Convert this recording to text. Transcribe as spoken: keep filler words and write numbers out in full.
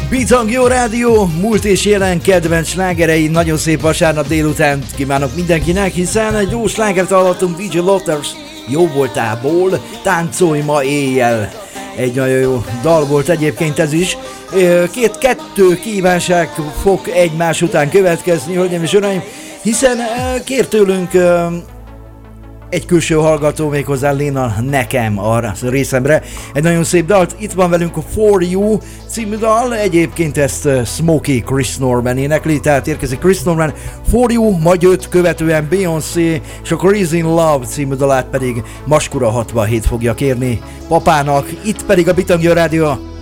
Beathang Jó Rádió, múlt és jelen kedvenc slágerei, nagyon szép vasárnap délután kívánok mindenkinek, hiszen egy jó slágert hallottunk dé dzsé Lotters Jó voltából, Táncolj ma éjjel. Egy nagyon jó dal volt egyébként ez is. Két kettő kívánság fog egymás után következni, hölgyeim és uraim, hiszen kér tőlünk egy külső hallgató, méghozzá Léna nekem arra részemre egy nagyon szép dalt. Itt van velünk a For You című dal, egyébként ezt Smokey Chris Norman énekli, tehát érkezik Chris Norman, For You, majd őt követően Beyoncé, és a Crazy in Love című dalát pedig Maskura hatvanhét fogja kérni papának, itt pedig a Beathang Jó Rádió.